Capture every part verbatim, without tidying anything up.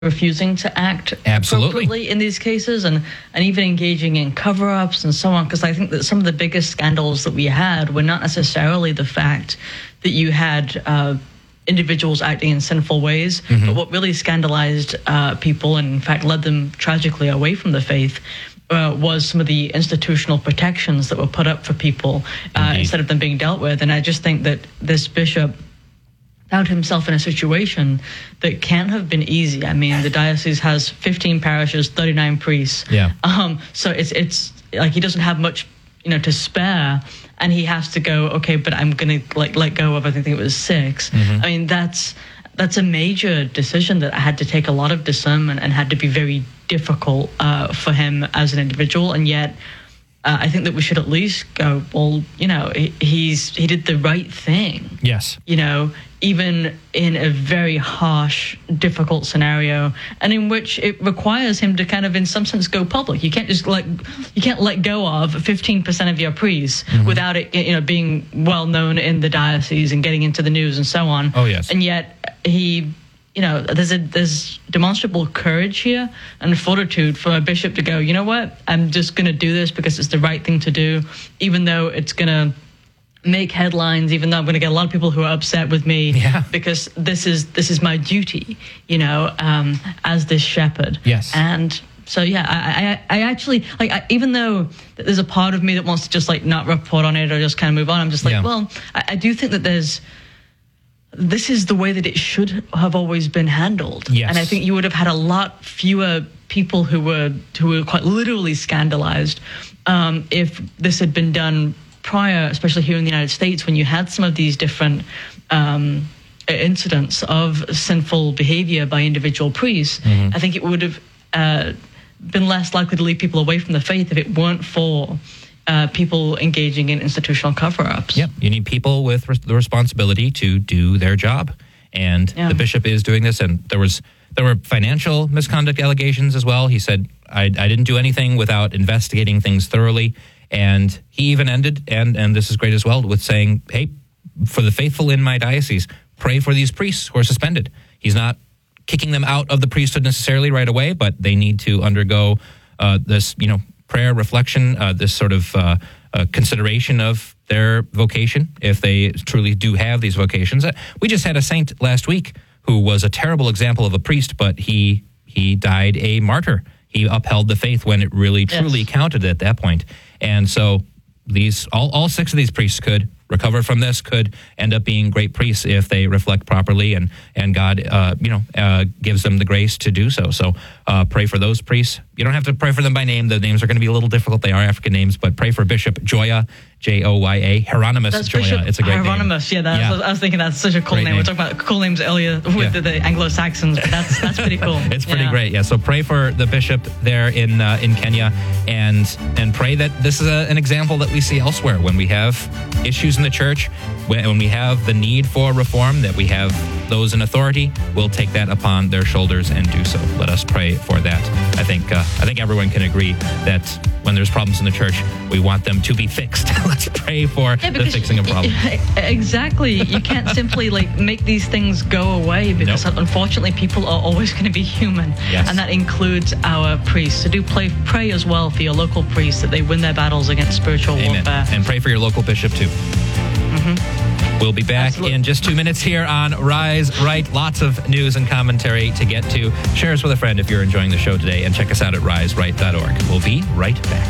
refusing to act Absolutely. appropriately in these cases, and, and even engaging in cover-ups and so on, because I think that some of the biggest scandals that we had were not necessarily the fact that you had uh, individuals acting in sinful ways, mm-hmm. but what really scandalized uh, people and, in fact, led them tragically away from the faith uh, was some of the institutional protections that were put up for people uh, instead of them being dealt with. And I just think that this bishop found himself in a situation that can't have been easy. I mean, the diocese has fifteen parishes, thirty-nine priests. Yeah. Um, so it's it's like he doesn't have much, you know, to spare, and he has to go, okay, but I'm going to like let go of, I think it was six. Mm-hmm. I mean, that's that's a major decision that had to take a lot of discernment and had to be very difficult uh, for him as an individual, and yet Uh, I think that we should at least go, well, you know, he, he's he did the right thing. Yes. You know, even in a very harsh, difficult scenario, and in which it requires him to kind of, in some sense, go public. You can't just let you can't let go of fifteen percent of your priests mm-hmm. without it, you know, being well known in the diocese and getting into the news and so on. Oh yes. And yet he. You know, there's a there's demonstrable courage here and fortitude for a bishop to go, you know what, I'm just going to do this because it's the right thing to do, even though it's going to make headlines, even though I'm going to get a lot of people who are upset with me, yeah. because this is this is my duty, you know, um, as this shepherd. Yes. And so, yeah, I, I, I actually, like, I, even though there's a part of me that wants to just, like, not report on it or just kind of move on, I'm just like, yeah. well, I, I do think that there's, this is the way that it should have always been handled. Yes. And I think you would have had a lot fewer people who were who were quite literally scandalized um, if this had been done prior, especially here in the United States, when you had some of these different um, incidents of sinful behavior by individual priests. Mm-hmm. I think it would have uh, been less likely to lead people away from the faith if it weren't for Uh, people engaging in institutional cover-ups. Yep, you need people with res- the responsibility to do their job, and yeah. the bishop is doing this. And there was there were financial misconduct allegations as well. He said, I, I didn't do anything without investigating things thoroughly, and he even ended, and and this is great as well, with saying, hey, for the faithful in my diocese, pray for these priests who are suspended. He's not kicking them out of the priesthood necessarily right away, but they need to undergo uh, this, you know, prayer, reflection, uh, this sort of uh, uh, consideration of their vocation, if they truly do have these vocations. Uh, we just had a saint last week who was a terrible example of a priest, but he he died a martyr. He upheld the faith when it really, truly yes. counted at that point. And so these all, all six of these priests could recover from this, could end up being great priests if they reflect properly, and and God, uh, you know, uh, gives them the grace to do so. So uh, pray for those priests. You don't have to pray for them by name. The names are going to be a little difficult. They are African names, but pray for Bishop Joya, J O Y A, Hieronymus that's Joya. Bishop It's a great Hieronymus. name. Yeah, that's, yeah. I was thinking that's such a cool great name. name. We're talking about cool names earlier with yeah. the, the Anglo-Saxons, but that's that's pretty cool. It's pretty yeah. great. Yeah. So pray for the bishop there in uh, in Kenya, and and pray that this is a, an example that we see elsewhere when we have issues in the church, when we have the need for reform, that we have those in authority will take that upon their shoulders and do so. Let us pray for that. I think uh, I think everyone can agree that when there's problems in the church, we want them to be fixed. Let's pray for yeah, the fixing of problems. Exactly. You can't simply like make these things go away, because nope. unfortunately people are always going to be human. Yes. And that includes our priests. So do play, pray as well for your local priests, that they win their battles against spiritual Amen. warfare. And pray for your local bishop too. Mm-hmm. We'll be back Absolutely. in just two minutes here on Rise Right. Lots of news and commentary to get to. Share us with a friend if you're enjoying the show today, and check us out at rise right dot org. We'll be right back.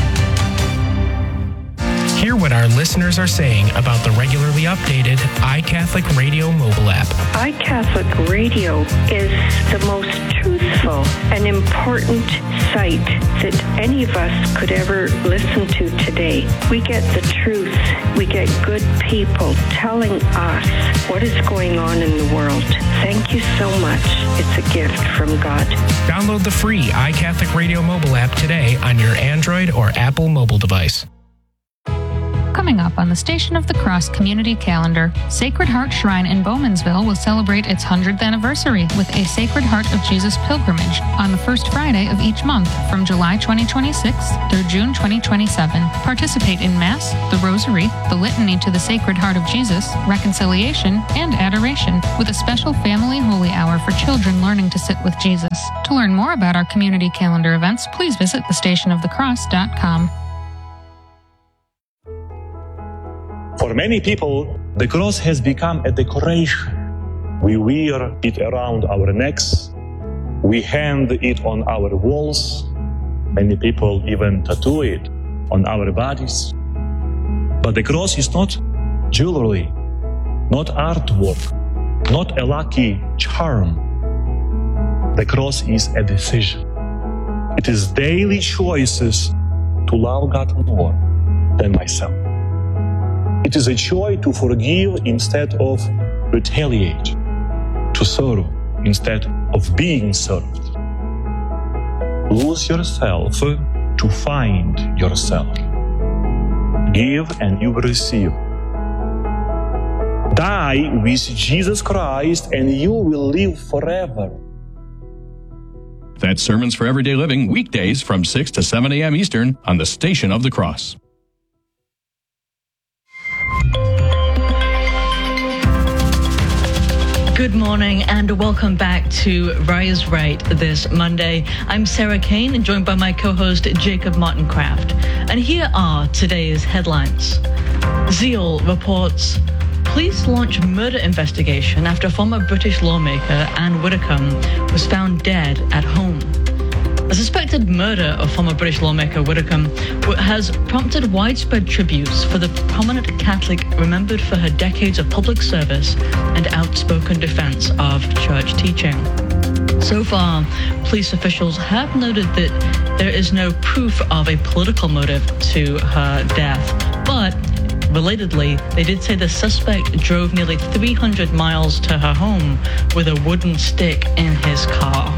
Hear what our listeners are saying about the regularly updated iCatholic Radio mobile app. iCatholic Radio is the most truthful and important site that any of us could ever listen to today. We get the truth. We get good people telling us what is going on in the world. Thank you so much. It's a gift from God. Download the free iCatholic Radio mobile app today on your Android or Apple mobile device. Coming up on the Station of the Cross community calendar, Sacred Heart Shrine in Bowmansville will celebrate its hundredth anniversary with a Sacred Heart of Jesus pilgrimage on the first Friday of each month from July twenty twenty-six through June twenty twenty-seven. Participate in Mass, the Rosary, the Litany to the Sacred Heart of Jesus, Reconciliation, and Adoration, with a special family holy hour for children learning to sit with Jesus. To learn more about our community calendar events, please visit the station of the cross dot com. For many people, the cross has become a decoration. We wear it around our necks. We hang it on our walls. Many people even tattoo it on our bodies. But the cross is not jewelry, not artwork, not a lucky charm. The cross is a decision. It is daily choices to love God more than myself. It is a choice to forgive instead of retaliate, to serve instead of being served. Lose yourself to find yourself. Give and you will receive. Die with Jesus Christ and you will live forever. That's Sermons for Everyday Living, weekdays from six to seven a.m. Eastern on the Station of the Cross. Good morning and welcome back to Rise Right this Monday. I'm Sarah Kane, joined by my co-host Jacob Martincraft. And here are today's headlines. Zeal reports police launch murder investigation after former British lawmaker Anne Widdecombe was found dead at home. The suspected murder of former British lawmaker Widdecombe has prompted widespread tributes for the prominent Catholic remembered for her decades of public service and outspoken defense of church teaching. So far, police officials have noted that there is no proof of a political motive to her death, but relatedly, they did say the suspect drove nearly three hundred miles to her home with a wooden stick in his car.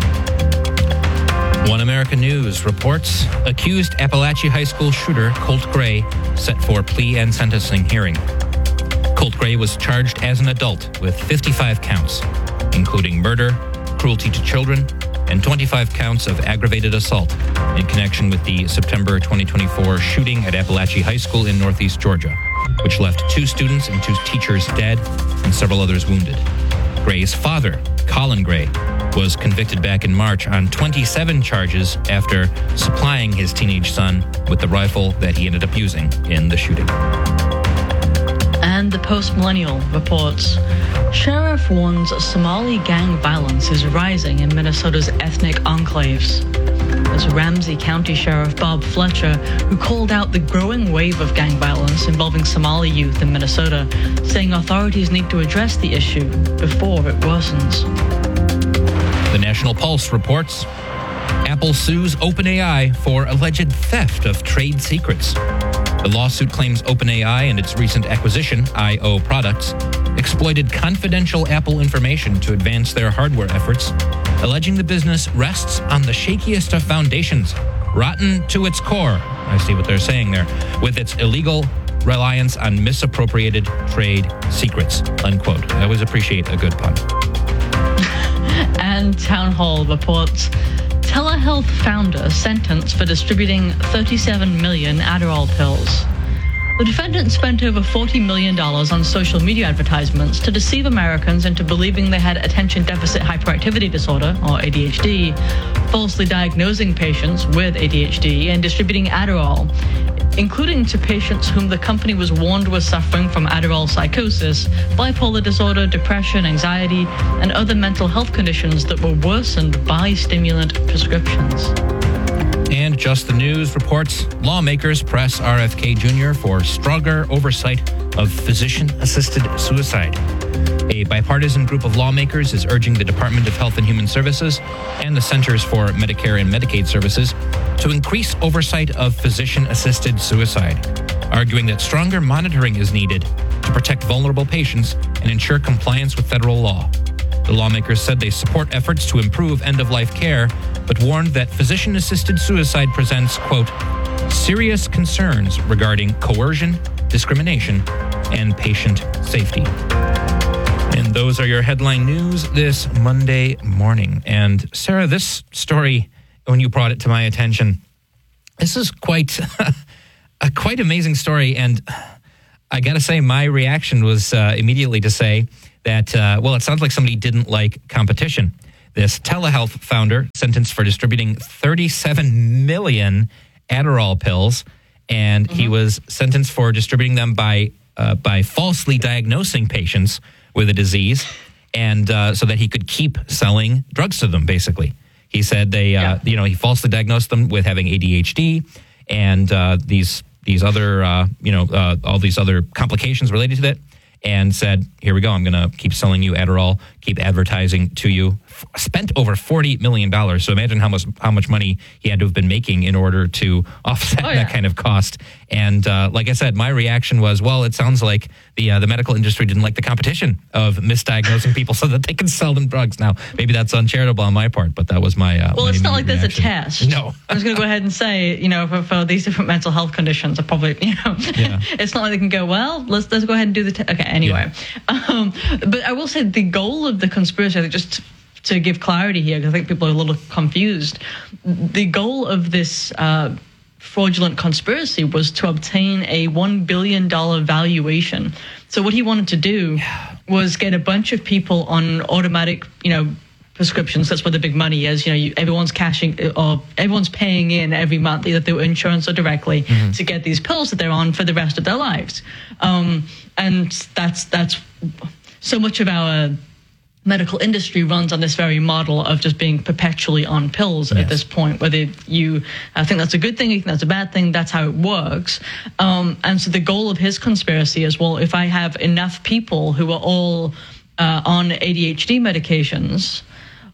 One American News reports accused Appalachia High School shooter Colt Gray set for plea and sentencing hearing. Colt Gray was charged as an adult with fifty-five counts, including murder, cruelty to children, and twenty-five counts of aggravated assault in connection with the September twenty twenty-four shooting at Appalachia High School in Northeast Georgia, which left two students and two teachers dead and several others wounded. Gray's father, Colin Gray, was convicted back in March on twenty-seven charges after supplying his teenage son with the rifle that he ended up using in the shooting. And the Post-Millennial reports, sheriff warns Somali gang violence is rising in Minnesota's ethnic enclaves. As Ramsey County Sheriff Bob Fletcher, who called out the growing wave of gang violence involving Somali youth in Minnesota, saying authorities need to address the issue before it worsens. The National Pulse reports Apple sues OpenAI for alleged theft of trade secrets. The lawsuit claims OpenAI and its recent acquisition, I O Products, exploited confidential Apple information to advance their hardware efforts, alleging the business rests on the shakiest of foundations, rotten to its core. I see what they're saying there, with its illegal reliance on misappropriated trade secrets, unquote. I always appreciate a good pun. And Town Hall reports telehealth founder sentenced for distributing thirty-seven million Adderall pills. The defendant spent over forty million dollars on social media advertisements to deceive Americans into believing they had attention deficit hyperactivity disorder, or A D H D, falsely diagnosing patients with A D H D and distributing Adderall, including to patients whom the company was warned were suffering from Adderall psychosis, bipolar disorder, depression, anxiety, and other mental health conditions that were worsened by stimulant prescriptions. And Just the News reports lawmakers press R F K Junior for stronger oversight of physician-assisted suicide. A bipartisan group of lawmakers is urging the Department of Health and Human Services and the Centers for Medicare and Medicaid Services to increase oversight of physician-assisted suicide, arguing that stronger monitoring is needed to protect vulnerable patients and ensure compliance with federal law. The lawmakers said they support efforts to improve end-of-life care, but warned that physician-assisted suicide presents, quote, serious concerns regarding coercion, discrimination, and patient safety. And those are your headline news this Monday morning. And Sarah, this story, when you brought it to my attention, this is quite a quite amazing story. And I got to say, my reaction was uh, immediately to say that, uh, well, it sounds like somebody didn't like competition. This telehealth founder sentenced for distributing thirty-seven million Adderall pills, and mm-hmm. he was sentenced for distributing them by uh, by falsely diagnosing patients with a disease, and uh, so that he could keep selling drugs to them, basically. He said they, uh, yeah. you know, he falsely diagnosed them with having A D H D and uh, these these other, uh, you know, uh, all these other complications related to that, and said, here we go, I'm going to keep selling you Adderall, keep advertising to you. F- spent over forty million dollars. So imagine how much how much money he had to have been making in order to offset oh, yeah. that kind of cost. And uh, like I said, my reaction was, well, it sounds like the uh, the medical industry didn't like the competition of misdiagnosing people so that they can sell them drugs. Now, maybe that's uncharitable on my part, but that was my uh, Well, my it's not like reaction. there's a test. No. I was going to go ahead and say, you know, for, for these different mental health conditions, are probably, you know, yeah. it's not like they can go, well, let's let's go ahead and do the test. Okay, anyway. Yeah. Um, but I will say the goal of the conspiracy, I think just to give clarity here, because I think people are a little confused, the goal of this uh, fraudulent conspiracy was to obtain a one billion dollars valuation. So what he wanted to do yeah. was get a bunch of people on automatic, you know, prescriptions. That's where the big money is. You know, you, everyone's cashing or everyone's paying in every month, either through insurance or directly, mm-hmm. to get these pills that they're on for the rest of their lives. Um, and that's that's so much of our medical industry runs on this very model of just being perpetually on pills yes. at this point. Whether you uh, think that's a good thing, you think that's a bad thing, that's how it works. Um, and so the goal of his conspiracy is, well, if I have enough people who are all uh, on A D H D medications,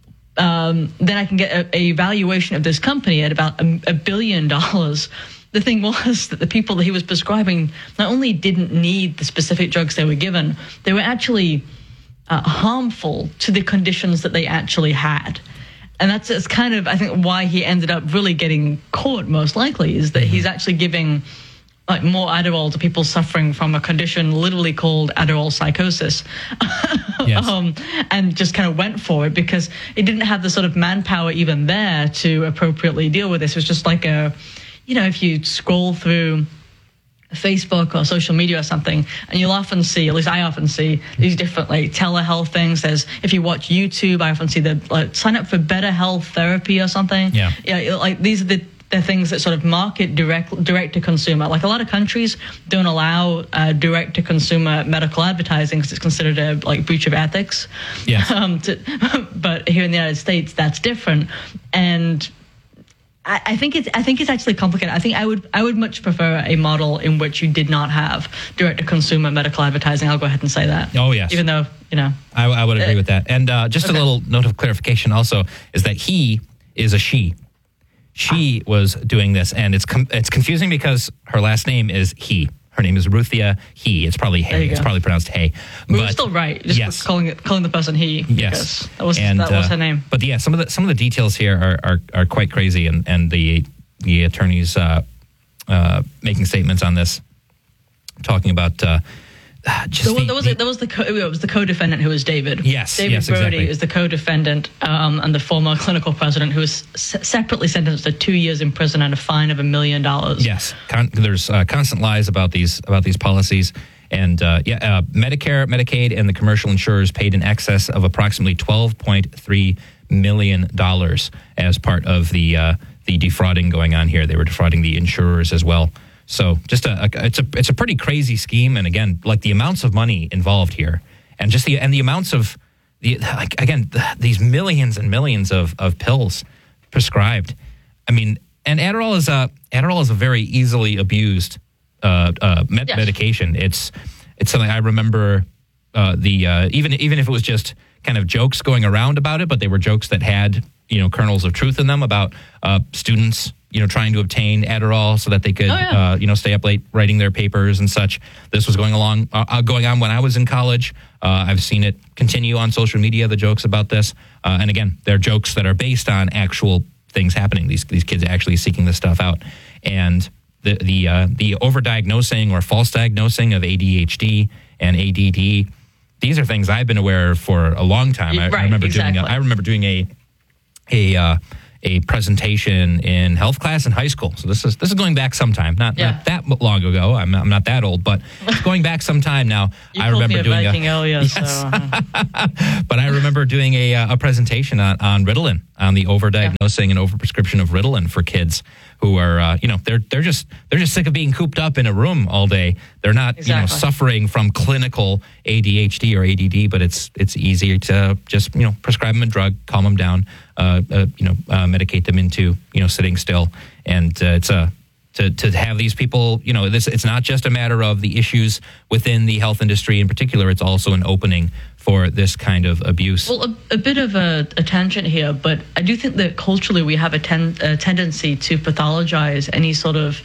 um, then I can get a, a valuation of this company at about a, a billion dollars. The thing was that the people that he was prescribing not only didn't need the specific drugs they were given, they were actually uh, harmful to the conditions that they actually had. And that's, that's kind of, I think, why he ended up really getting caught, most likely, is that he's actually giving like more Adderall to people suffering from a condition literally called Adderall psychosis. Yes. um, and just kind of went for it because he didn't have the sort of manpower even there to appropriately deal with this. It was just like a, you know, if you scroll through Facebook or social media or something, and you'll often see, at least I often see, these different like telehealth things. There's, if you watch YouTube, I often see the like sign up for better health therapy or something. Yeah. Yeah. Like these are the, the things that sort of market direct direct to consumer. Like a lot of countries don't allow uh, direct to consumer medical advertising because it's considered a like breach of ethics. Yes. Um, to, but here in the United States, that's different. And I think it's. I think it's actually complicated. I think I would. I would much prefer a model in which you did not have direct-to-consumer medical advertising. I'll go ahead and say that. Oh yes. Even though you know. I, I would agree uh, with that. And uh, just okay. a little note of clarification also is that he is a she. She ah. was doing this, and it's com- it's confusing because her last name is He. Her name is Ruthia He. It's probably Hay. It's probably pronounced Hay. But we're still right. Just yes. calling it calling the person He. Yes. That was and, that was uh, her name. But yeah, some of the some of the details here are are, are quite crazy, and and the the attorneys uh, uh, making statements on this, talking about. Uh, Just there, the, there was the, there was the co- it was the co-defendant who was David. Yes, David yes, Brody exactly. is the co-defendant um, and the former clinical president who was se- separately sentenced to two years in prison and a fine of a million dollars. Yes, Con- there's uh, constant lies about these about these policies, and uh, yeah, uh, Medicare, Medicaid, and the commercial insurers paid in excess of approximately twelve point three million dollars as part of the uh, the defrauding going on here. They were defrauding the insurers as well. So just a, a it's a it's a pretty crazy scheme, and again, like the amounts of money involved here, and just the and the amounts of the like again the, these millions and millions of, of pills prescribed. I mean, and Adderall is a Adderall is a very easily abused uh, uh, med- yes. medication. It's it's something I remember uh, the uh, even even if it was just kind of jokes going around about it, but they were jokes that had you know kernels of truth in them about uh, students. You know, trying to obtain Adderall so that they could, oh, yeah. uh, you know, stay up late writing their papers and such. This was going along, uh, going on when I was in college. Uh, I've seen it continue on social media. The jokes about this, uh, and again, they're jokes that are based on actual things happening. These these kids actually seeking this stuff out, and the the uh, the overdiagnosing or false diagnosing of A D H D and A D D. These are things I've been aware of for a long time. I, right, I remember exactly. doing a, I remember doing a a uh, a presentation in health class in high school. So this is this is going back some time, not, Yeah. not that long ago. I'm not, I'm not that old, but it's going back some time now. You I called remember me a doing Viking a earlier, yes. so uh, But I remember doing a uh, a presentation on, on Ritalin, on the overdiagnosing and overprescription of Ritalin for kids who are uh, you know they're they're just they're just sick of being cooped up in a room all day. They're not you know Exactly. suffering from clinical A D H D or A D D, but it's it's easier to just you know prescribe them a drug, calm them down, uh, uh, you know uh, medicate them into you know sitting still, and uh, it's a to to have these people, you know, this it's not just a matter of the issues within the health industry in particular. It's also an opening for this kind of abuse. Well, a, a bit of a, a tangent here, but I do think that culturally we have a, ten, a tendency to pathologize any sort of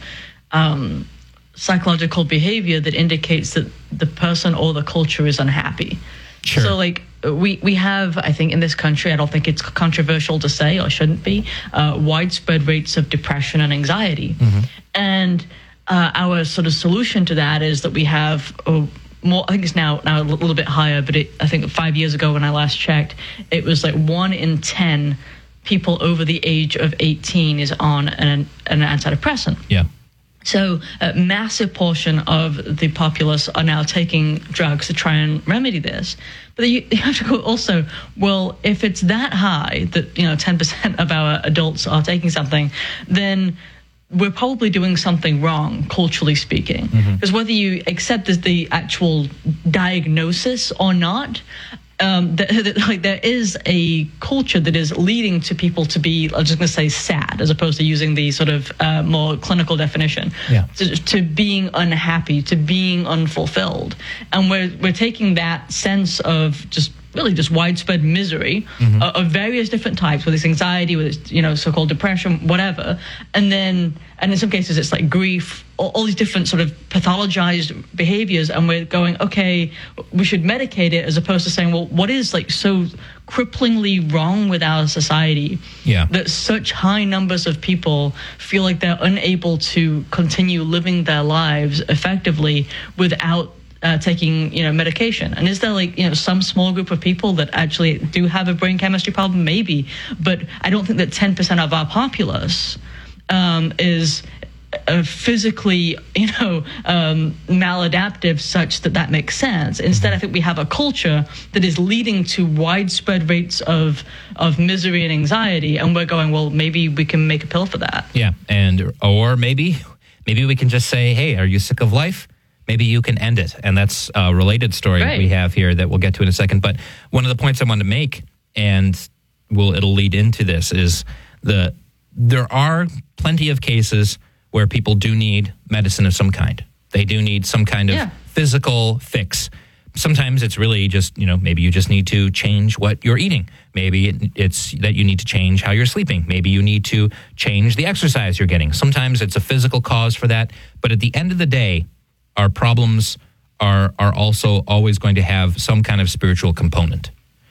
um, psychological behavior that indicates that the person or the culture is unhappy. Sure. So, like, we, we have, I think, in this country, I don't think it's controversial to say, or shouldn't be, uh, widespread rates of depression and anxiety. Mm-hmm. And uh, our sort of solution to that is that we have uh, more, I think it's now, now a little bit higher, but it, I think five years ago when I last checked, it was like one in ten people over the age of eighteen is on an, an antidepressant. Yeah. So a massive portion of the populace are now taking drugs to try and remedy this. But you, you have to go also, well, if it's that high that, you know, ten percent of our adults are taking something, then we're probably doing something wrong, culturally speaking. Because mm-hmm. whether you accept as the actual diagnosis or not, Um, that, that, like there is a culture that is leading to people to be, I'm just going to say, sad, as opposed to using the sort of uh, more clinical definition. Yeah. To, to being unhappy, to being unfulfilled, and we're we're taking that sense of just really just widespread misery mm-hmm. uh, of various different types, whether it's anxiety, whether it's, you know, so-called depression, whatever, and then and in some cases it's like grief, all, all these different sort of pathologized behaviors, and we're going, okay, we should medicate it, as opposed to saying, well, what is like so cripplingly wrong with our society yeah. that such high numbers of people feel like they're unable to continue living their lives effectively without Uh, taking, you know, medication? And is there like, you know, some small group of people that actually do have a brain chemistry problem? Maybe, but I don't think that ten percent of our populace um, is uh, physically, you know, um, maladaptive such that that makes sense. Instead, I think we have a culture that is leading to widespread rates of of misery and anxiety, and we're going, well, maybe we can make a pill for that. Yeah, and or maybe maybe we can just say, hey, are you sick of life? Maybe you can end it. And that's a related story right. we have here that we'll get to in a second. But one of the points I wanted to make, and will it'll lead into this, is the there are plenty of cases where people do need medicine of some kind. They do need some kind of yeah. physical fix. Sometimes it's really just, you know, maybe you just need to change what you're eating. Maybe it, it's that you need to change how you're sleeping. Maybe you need to change the exercise you're getting. Sometimes it's a physical cause for that. But at the end of the day, our problems are are also always going to have some kind of spiritual component.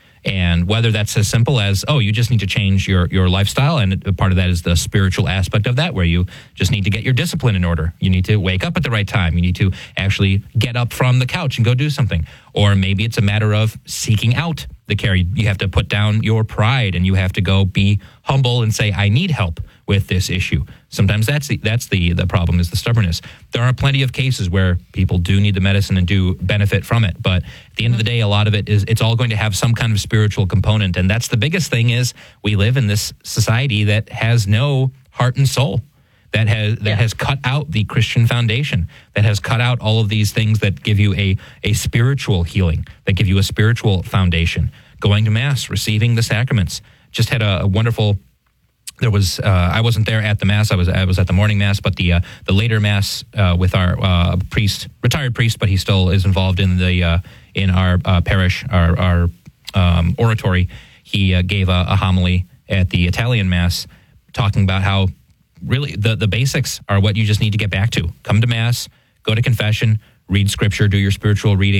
And whether that's as simple as, oh, you just need to change your, your lifestyle, and part of that is the spiritual aspect of that, where you just need to get your discipline in order. You need to wake up at the right time. You need to actually get up from the couch and go do something. Or maybe it's a matter of seeking out the care. You have to put down your pride, and you have to go be humble and say, I need help with this issue. Sometimes that's the, that's the, the problem, is the stubbornness. There are plenty of cases where people do need the medicine and do benefit from it. But at the end of the day, a lot of it is, it's all going to have some kind of spiritual component. And that's the biggest thing, is we live in this society that has no heart and soul, that has that yeah. has cut out the Christian foundation, that has cut out all of these things that give you a, a spiritual healing, that give you a spiritual foundation. Going to Mass, receiving the sacraments. Just had a, a wonderful... There was uh, I wasn't there at the Mass. I was I was at the morning Mass, but the uh, the later Mass uh, with our uh, priest, retired priest, but he still is involved in the uh, in our uh, parish, our, our um, oratory. He uh, gave a, a homily at the Italian Mass, talking about how really the the basics are what you just need to get back to. Come to Mass, go to confession, read Scripture, do your spiritual reading.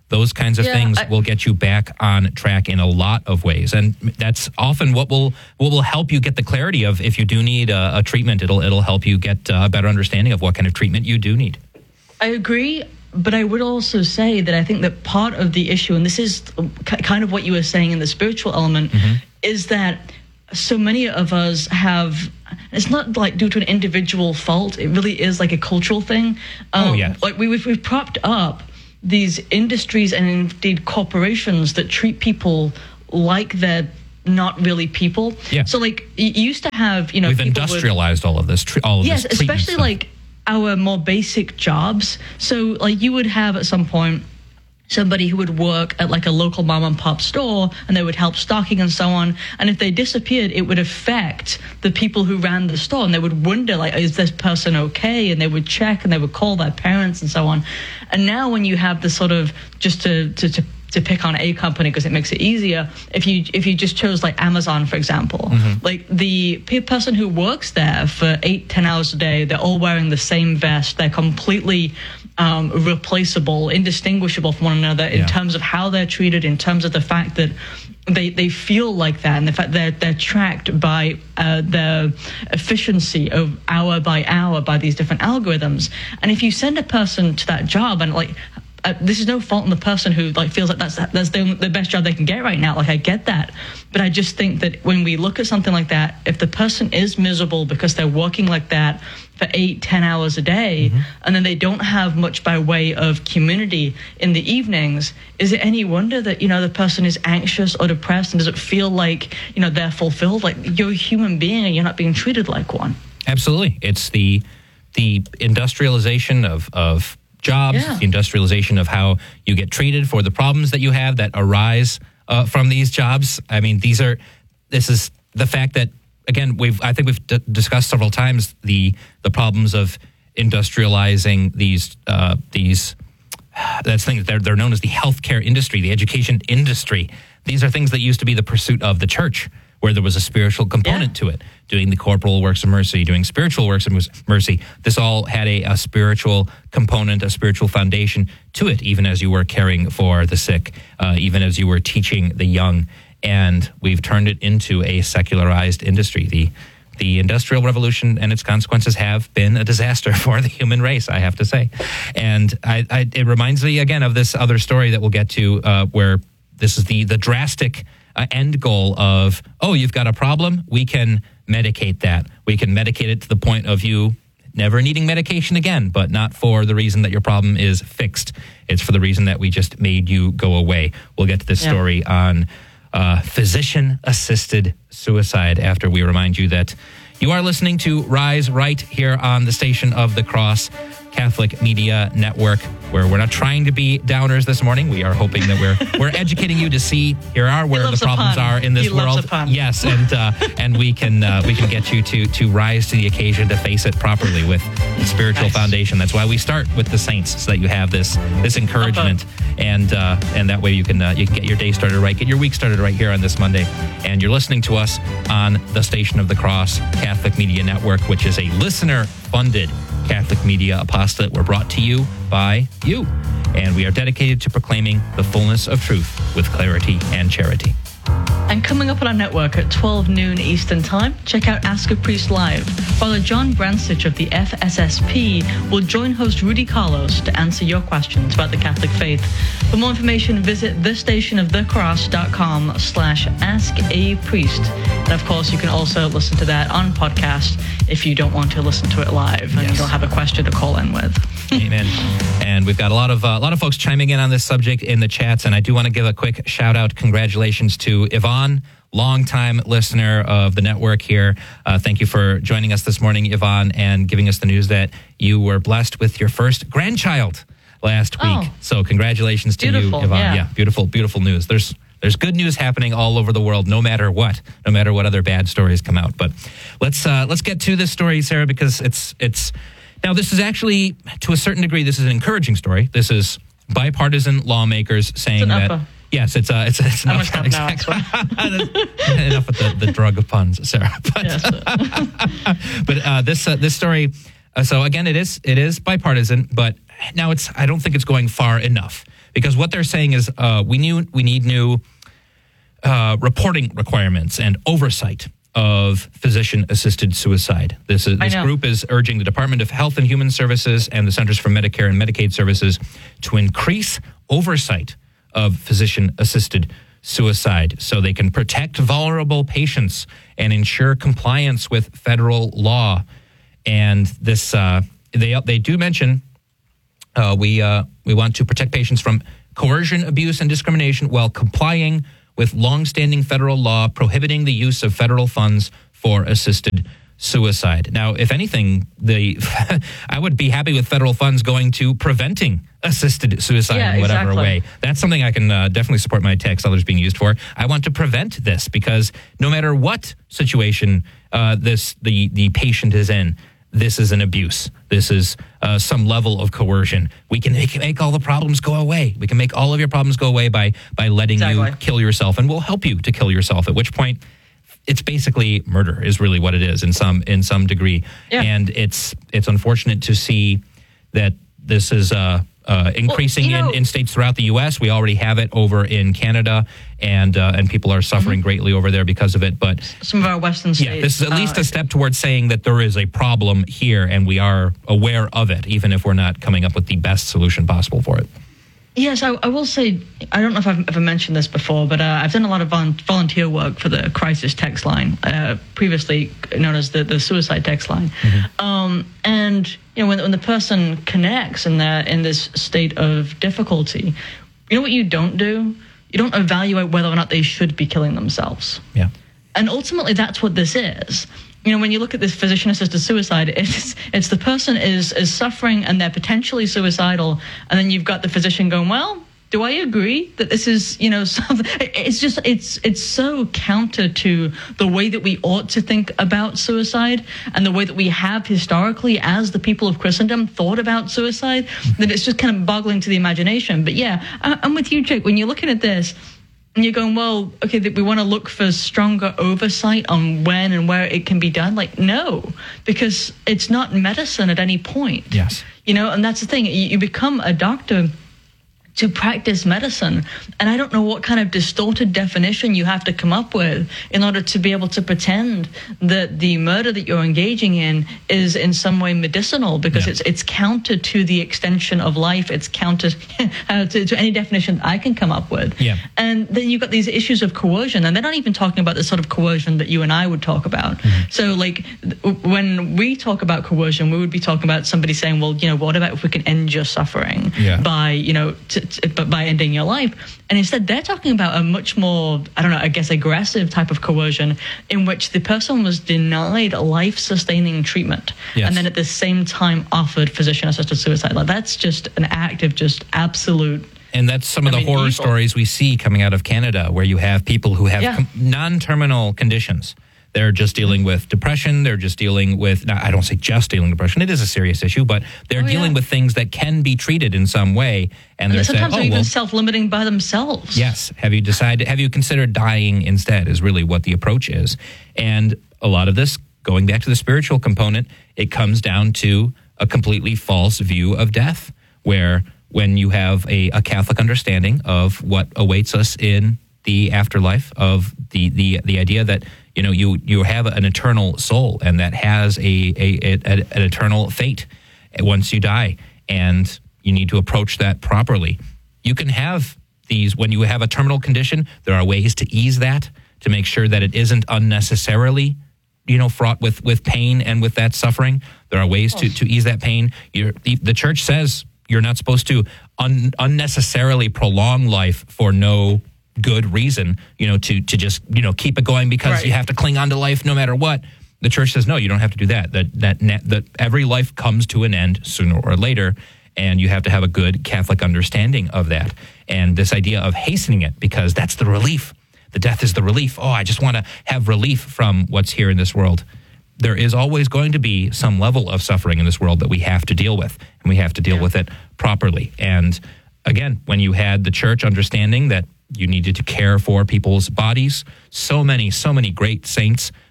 Those kinds of Yeah, things I- will get you back on track in a lot of ways, and that's often what will what will help you get the clarity of if you do need a, a treatment. It'll it'll help you get a better understanding of what kind of treatment you do need. I agree, but I would also say that I think that part of the issue, and this is k- kind of what you were saying in the spiritual element, mm-hmm. is that so many of us have, it's not like due to an individual fault, it really is like a cultural thing. Um, oh, yeah. Like we, we've, we've propped up these industries and indeed corporations that treat people like they're not really people. Yeah. So like you used to have, you know, we've people industrialized with, all of this, tre- all of yes, this. Yes, especially stuff. like our more basic jobs. So like you would have at some point somebody who would work at like a local mom and pop store, and they would help stocking and so on. And if they disappeared, it would affect the people who ran the store, and they would wonder, like, is this person okay? And they would check, and they would call their parents and so on. And now when you have the sort of, just to to, to to pick on a company because it makes it easier, if you if you just chose like Amazon, for example, mm-hmm. like the pe- person who works there for eight, ten hours a day, they're all wearing the same vest, they're completely um, replaceable, indistinguishable from one another in yeah. terms of how they're treated, in terms of the fact that they, they feel like that, and the fact they're, they're tracked by uh, the efficiency of hour by hour by these different algorithms. And if you send a person to that job and like, Uh, this is no fault in the person who like feels like that's that's the, the best job they can get right now. Like I get that, but I just think that when we look at something like that, if the person is miserable because they're working like that for eight, ten hours a day, mm-hmm. and then they don't have much by way of community in the evenings, is it any wonder that you know the person is anxious or depressed, and does it feel like you know they're fulfilled? Like you're a human being and you're not being treated like one. Absolutely, it's the the industrialization of of. jobs, yeah. the industrialization of how you get treated for the problems that you have that arise uh, from these jobs. I mean, these are, this is the fact that, again, we've, I think we've d- discussed several times the, the problems of industrializing these, uh, these, that's things, they're, they're known as the healthcare industry, the education industry. These are things that used to be the pursuit of the church, where there was a spiritual component yeah. to it, doing the corporal works of mercy, doing spiritual works of mercy. This all had a, a spiritual component, a spiritual foundation to it, even as you were caring for the sick, uh, even as you were teaching the young. And we've turned it into a secularized industry. The the Industrial Revolution and its consequences have been a disaster for the human race, I have to say. And I, I, it reminds me, again, of this other story that we'll get to uh, where this is the the drastic Uh, end goal of, oh, you've got a problem, we can medicate that. We can medicate it to the point of you never needing medication again, but not for the reason that your problem is fixed. It's for the reason that we just made you go away. We'll get to this yeah. story on uh, physician-assisted suicide after we remind you that you are listening to Rise Right here on the Station of the Cross Catholic Media Network, where we're not trying to be downers this morning. We are hoping that we're we're educating you to see here are where the problems are in this he world. Loves a pun. Yes, and uh, and we can uh, we can get you to to rise to the occasion, to face it properly with spiritual nice. foundation. That's why we start with the saints, so that you have this this encouragement, and uh, and that way you can uh, you can get your day started right, get your week started right here on this Monday. And you're listening to us on the Station of the Cross Catholic Media Network, which is a listener-funded Catholic media apostolate. We're brought to you by you, and we are dedicated to proclaiming the fullness of truth with clarity and charity. And coming up on our network at twelve noon Eastern Time, check out Ask a Priest Live. Father John Bransich of the F S S P will join host Rudy Carlos to answer your questions about the Catholic faith. For more information, visit thestationofthecross.com slash ask a priest. And of course, you can also listen to that on podcast if you don't want to listen to it live and Yes. you don't have a question to call in with. Amen. And we've got a lot of uh, a lot of folks chiming in on this subject in the chats, and I do want to give a quick shout out, congratulations to Yvonne, longtime listener of the network here. Uh, thank you for joining us this morning, Yvonne, and giving us the news that you were blessed with your first grandchild last week. Oh. So congratulations to Beautiful, you, Yvonne. yeah. yeah, beautiful, beautiful news. There's There's good news happening all over the world, no matter what, no matter what other bad stories come out. But let's uh, let's get to this story, Sarah, because it's it's now this is actually, to a certain degree, this is an encouraging story. This is bipartisan lawmakers saying It's an that. upper. Yes, it's uh, it's it's I'm enough. gonna stop now, Exactly. Enough with the, the drug of puns, Sarah. But Yes. but uh, this uh, this story. Uh, so again, it is it is bipartisan, but now it's I don't think it's going far enough, because what they're saying is uh, we knew we need new uh, reporting requirements and oversight of physician-assisted suicide. This is, this group is urging the Department of Health and Human Services and the Centers for Medicare and Medicaid Services to increase oversight of physician-assisted suicide so they can protect vulnerable patients and ensure compliance with federal law. And this, uh, they they do mention uh, we uh, we want to protect patients from coercion, abuse, and discrimination while complying with longstanding federal law prohibiting the use of federal funds for assisted suicide. Now, if anything, the I would be happy with federal funds going to preventing assisted suicide yeah, in whatever exactly. way. That's something I can uh, definitely support my tax dollars being used for. I want to prevent this because no matter what situation uh, this the the patient is in, this is an abuse. This is uh, some level of coercion. We can make, make all the problems go away. We can make all of your problems go away by by letting exactly. you kill yourself, and we'll help you to kill yourself, at which point it's basically murder is really what it is in some in some degree. Yeah. And it's it's unfortunate to see that this is uh, uh, increasing well, you know, in, in states throughout the U S. We already have it over in Canada, and uh, and people are suffering mm-hmm. greatly over there because of it. But some of our Western states. Yeah, this is at least uh, a step towards saying that there is a problem here, and we are aware of it, even if we're not coming up with the best solution possible for it. Yes, I, I will say, I don't know if I've ever mentioned this before, but uh, I've done a lot of vol- volunteer work for the crisis text line, uh, previously known as the, the suicide text line. Mm-hmm. Um, and, you know, when, when the person connects in, their, in this state of difficulty, you know what you don't do? You don't evaluate whether or not they should be killing themselves. Yeah. And ultimately, that's what this is. You know, when you look at this physician-assisted suicide, it's it's the person is is suffering and they're potentially suicidal, and then you've got the physician going, well, do I agree that this is, you know, something? It's just, it's it's so counter to the way that we ought to think about suicide and the way that we have historically as the people of Christendom thought about suicide, that it's just kind of boggling to the imagination. But yeah, I'm with you, Jake. When you're looking at this, and you're going, well, okay, we want to look for stronger oversight on when and where it can be done. Like, no, because it's not medicine at any point. Yes. You know, and that's the thing. You become a doctor to practice medicine. And I don't know what kind of distorted definition you have to come up with in order to be able to pretend that the murder that you're engaging in is in some way medicinal, because yeah. it's it's counter to the extension of life. It's counter uh, to, to any definition that I can come up with. Yeah. And then you've got these issues of coercion, and they're not even talking about the sort of coercion that you and I would talk about. Mm-hmm. So like when we talk about coercion, we would be talking about somebody saying, well, you know, what about if we can end your suffering yeah. by, you know, t- but by ending your life. And instead they're talking about a much more, I don't know, I guess aggressive type of coercion in which the person was denied life-sustaining treatment yes. and then at the same time offered physician-assisted suicide. Like, that's just an act of just absolute. And that's some of I the mean, horror evil. stories we see coming out of Canada, where you have people who have yeah. com- non-terminal conditions. They're just dealing with depression. They're just dealing with, now, I don't say just dealing with depression. It is a serious issue, but they're oh, dealing yeah. with things that can be treated in some way. And they're yeah, sometimes saying, they're oh, even well, self-limiting by themselves. Yes. Have you decided, have you considered dying instead is really what the approach is. And a lot of this, going back to the spiritual component, it comes down to a completely false view of death, where when you have a, a Catholic understanding of what awaits us in the afterlife, of the, the, the idea that you know, you you have an eternal soul, and that has a, a, a, a an eternal fate once you die, and you need to approach that properly. You can have these when you have a terminal condition. There are ways to ease that, to make sure that it isn't unnecessarily, you know, fraught with, with pain and with that suffering. There are ways to, to ease that pain. You're, the, the church says you're not supposed to un, unnecessarily prolong life for no good reason, you know, to to just, you know, keep it going because right. you have to cling on to life no matter what. The church says, no, you don't have to do that. That that that every life comes to an end sooner or later, and you have to have a good Catholic understanding of that. And this idea of hastening it, because that's the relief. The death is the relief. Oh, I just want to have relief from what's here in this world. There is always going to be some level of suffering in this world that we have to deal with, and we have to deal yeah. with it properly. And again, when you had the church understanding that you needed to care for people's bodies, so many, so many great saints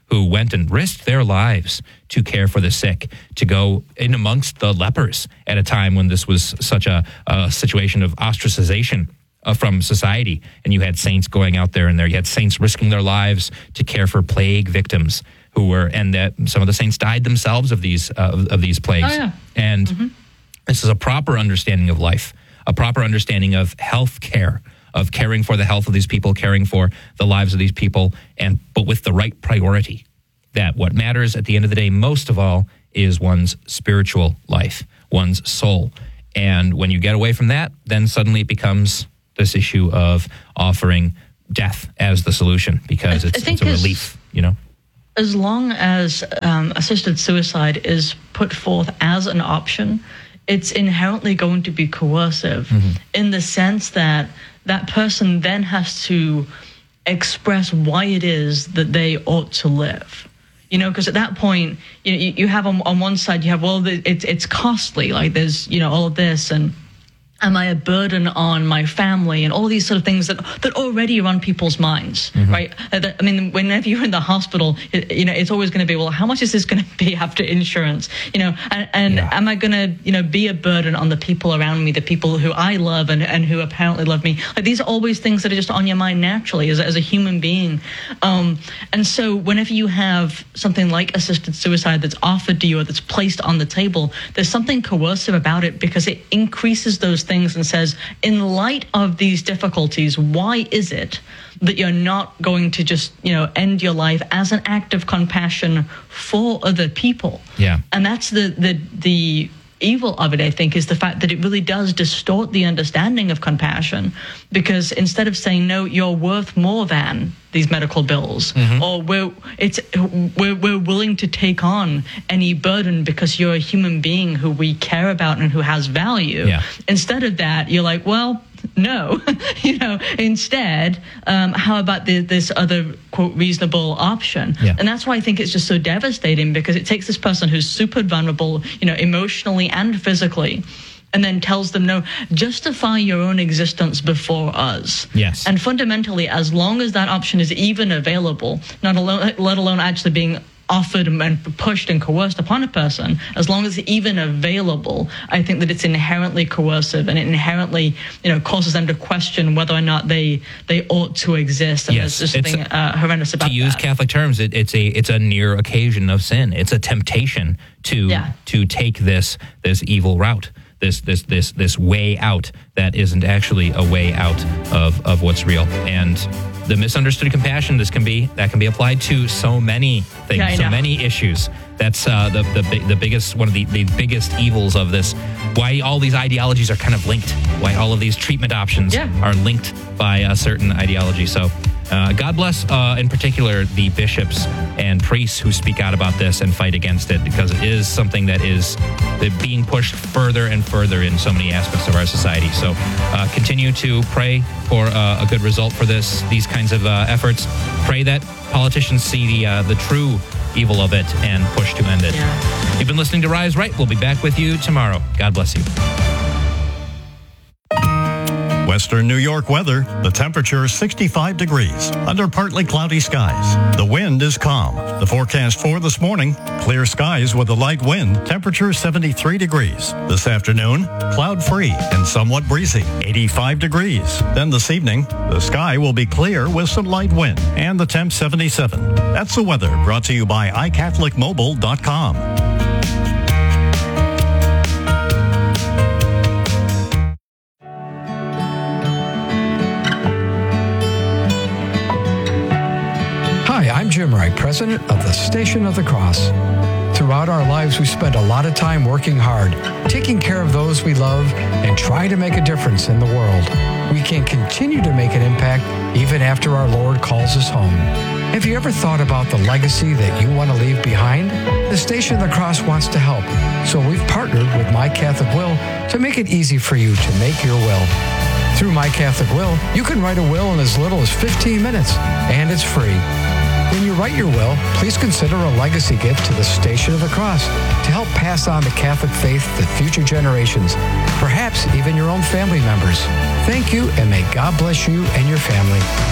who went and risked their lives to care for the sick, to go in amongst the lepers at a time when this was such a, a situation of ostracization uh, from society. And you had saints going out there, and there you had saints risking their lives to care for plague victims who were, and that some of the saints died themselves of these uh, of, of these plagues. Oh, yeah. And mm-hmm. this is a proper understanding of life, a proper understanding of health care, of caring for the health of these people, caring for the lives of these people, and but with the right priority. That what matters at the end of the day, most of all, is one's spiritual life, one's soul. And when you get away from that, then suddenly it becomes this issue of offering death as the solution, because it's, it's a relief, you know? As long as um, assisted suicide is put forth as an option, it's inherently going to be coercive mm-hmm. in the sense that that person then has to express why it is that they ought to live. You know, because at that point, you know, you, you have on, on one side, you have, well, it's it's costly, like there's, you know, all of this, and am I a burden on my family, and all these sort of things that that already are on people's minds, mm-hmm. right? I mean, whenever you're in the hospital, it, you know, it's always going to be, well, how much is this going to be after insurance? You know, and, and yeah. am I going to, you know, be a burden on the people around me, the people who I love and, and who apparently love me? Like, these are always things that are just on your mind naturally as, as a human being. Um, and so whenever you have something like assisted suicide that's offered to you or that's placed on the table, there's something coercive about it because it increases those things and says, in light of these difficulties, why is it that you're not going to just, you know, end your life as an act of compassion for other people? Yeah. And that's the the the evil of it, I think, is the fact that it really does distort the understanding of compassion, because instead of saying, no, you're worth more than these medical bills, mm-hmm. or we're it's we're we're willing to take on any burden because you're a human being who we care about and who has value. Yeah. Instead of that, you're like, well, no, you know, instead, um, how about the, this other, quote, reasonable option? Yeah. And that's why I think it's just so devastating, because it takes this person who's super vulnerable, you know, emotionally and physically, and then tells them, no, justify your own existence before us. Yes. And fundamentally, as long as that option is even available, not alone, let alone actually being offered and pushed and coerced upon a person, as long as it's even available, I think that it's inherently coercive, and it inherently, you know, causes them to question whether or not they they ought to exist. And yes, there's just something uh, horrendous about that. To use that. Catholic terms, it, it's a it's a near occasion of sin. It's a temptation to yeah. to take this this evil route. This this this this way out that isn't actually a way out of, of what's real. And the misunderstood compassion, this can be that can be applied to so many things, yeah, so many issues. That's uh, the the the biggest one of the, the biggest evils of this. Why all these ideologies are kind of linked. Why all of these treatment options yeah. are linked by a certain ideology. So. Uh, God bless, uh, in particular, the bishops and priests who speak out about this and fight against it, because it is something that is being pushed further and further in so many aspects of our society. So uh, continue to pray for uh, a good result for this, these kinds of uh, efforts. Pray that politicians see the uh, the true evil of it and push to end it. Yeah. You've been listening to Rise Right. We'll be back with you tomorrow. God bless you. Western New York weather. The temperature is sixty-five degrees under partly cloudy skies. The wind is calm. The forecast for this morning, clear skies with a light wind. Temperature seventy-three degrees. This afternoon, cloud-free and somewhat breezy, eighty-five degrees. Then this evening, the sky will be clear with some light wind and the temp seventy-seven. That's the weather brought to you by i catholic mobile dot com. I'm Jim Wright, president of the Station of the Cross. Throughout our lives, we spend a lot of time working hard, taking care of those we love, and trying to make a difference in the world. We can continue to make an impact even after our Lord calls us home. Have you ever thought about the legacy that you want to leave behind? The Station of the Cross wants to help, so we've partnered with My Catholic Will to make it easy for you to make your will. Through My Catholic Will, you can write a will in as little as fifteen minutes, and it's free. When you write your will, please consider a legacy gift to the Station of the Cross to help pass on the Catholic faith to future generations, perhaps even your own family members. Thank you, and may God bless you and your family.